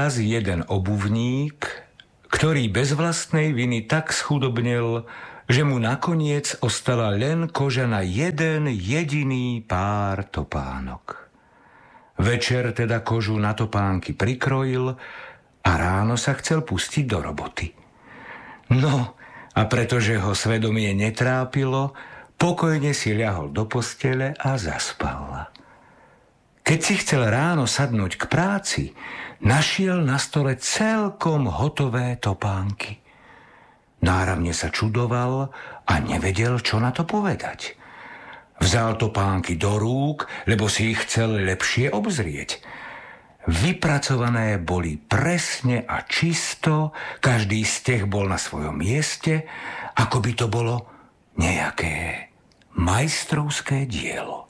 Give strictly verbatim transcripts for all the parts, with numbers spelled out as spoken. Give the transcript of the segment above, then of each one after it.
raz jeden obuvník, ktorý bez vlastnej viny tak schudobnel, že mu nakoniec ostala len koža na jeden jediný pár topánok. Večer teda kožu na topánky prikrojil a ráno sa chcel pustiť do roboty. No, a pretože ho svedomie netrápilo, pokojne si ľahol do postele a zaspal. Keď si chcel ráno sadnúť k práci, našiel na stole celkom hotové topánky. Náramne sa čudoval a nevedel, čo na to povedať. Vzal topánky do rúk, lebo si ich chcel lepšie obzrieť. Vypracované boli presne a čisto, každý steh bol na svojom mieste, ako by to bolo nejaké majstrovské dielo.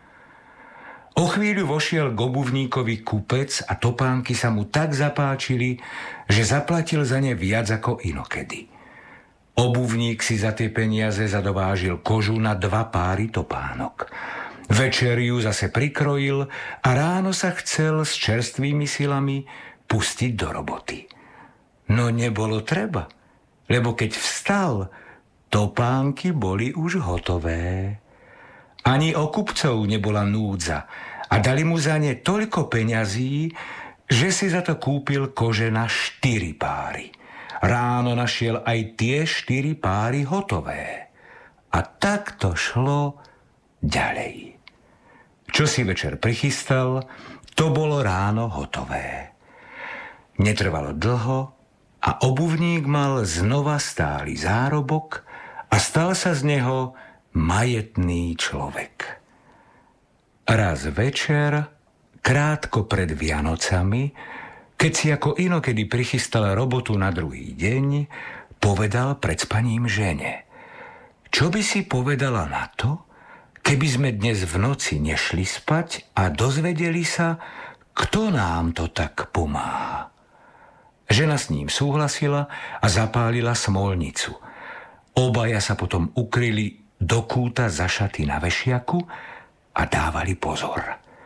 O chvíľu vošiel k obuvníkovi kupec a topánky sa mu tak zapáčili, že zaplatil za ne viac ako inokedy. Obuvník si za tie peniaze zadovážil kožu na dva páry topánok. Večer ju zase prikrojil a ráno sa chcel s čerstvými silami pustiť do roboty. No nebolo treba, lebo keď vstal, topánky boli už hotové. Ani o kupcov nebola núdza a dali mu za ne toľko peňazí, že si za to kúpil kože na štyri páry. Ráno našiel aj tie štyri páry hotové. A tak to šlo ďalej. Čo si večer prichystal, to bolo ráno hotové. Netrvalo dlho a obuvník mal znova stály zárobok a stal sa z neho majetný človek. Raz večer, krátko pred Vianocami, keď si ako inokedy prichystal robotu na druhý deň, povedal pred spaním žene: čo by si povedala na to, keby sme dnes v noci nešli spať a dozvedeli sa, kto nám to tak pomáha? Žena s ním súhlasila a zapálila smolnicu. Obaja sa potom ukryli do kúta za šaty na vešiaku a dávali pozor.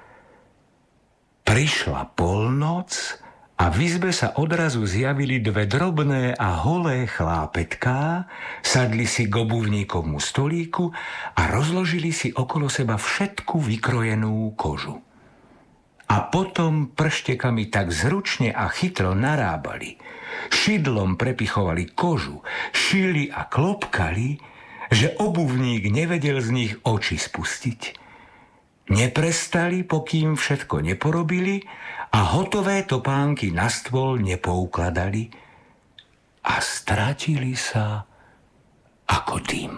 Prišla polnoc a v izbe sa odrazu zjavili dve drobné a holé chlápetká, sadli si k obuvníkovmu stolíku a rozložili si okolo seba všetku vykrojenú kožu. A potom prštekami tak zručne a chytro narábali, šidlom prepichovali kožu, šili a klopkali, že obuvník nevedel z nich oči spustiť. Neprestali, pokým všetko neporobili a hotové topánky na stôl nepoukladali a stratili sa ako dym.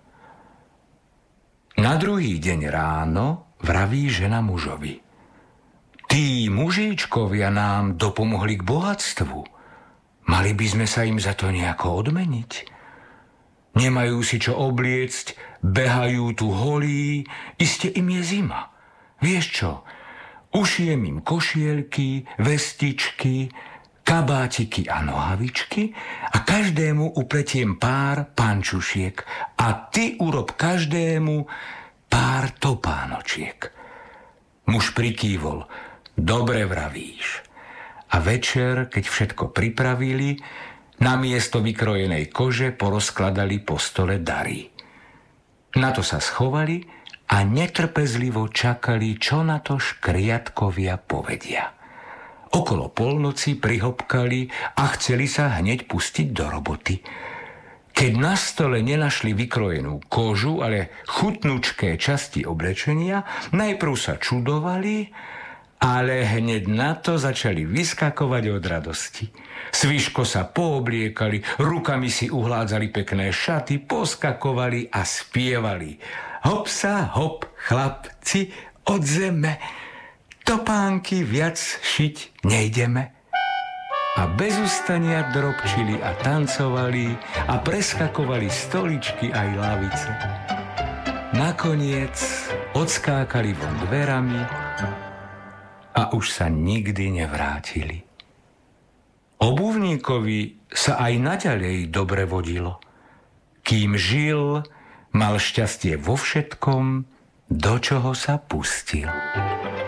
Na druhý deň ráno vraví žena mužovi: tí mužíčkovia nám dopomohli k bohatstvu. Mali by sme sa im za to nejako odmeniť. Nemajú si čo obliecť, behajú tu holí, iste im je zima. Vieš čo? Ušijem im košielky, vestičky, kabátiky a nohavičky a každému upletiem pár pančušiek a ty urob každému pár topánočiek. Muž prikývol: dobre vravíš. A večer, keď všetko pripravili, namiesto vykrojenej kože porozkladali po stole dary. Na to sa schovali a netrpezlivo čakali, čo na to škriatkovia povedia. Okolo polnoci prihopkali a chceli sa hneď pustiť do roboty. Keď na stole nenašli vykrojenú kožu, ale chutnučké časti oblečenia, najprv sa čudovali, ale hneď na to začali vyskakovať od radosti. Svižko sa poobliekali, rukami si uhládzali pekné šaty, poskakovali a spievali: hop sa, hop, chlapci, od zeme, topánky viac šiť nejdeme. A bez ustania drobčili a tancovali a preskakovali stoličky aj lavice. Nakoniec odskákali von dverami a už sa nikdy nevrátili. Obuvníkovi sa aj naďalej dobre vodilo. Kým žil, mal šťastie vo všetkom, do čoho sa pustil.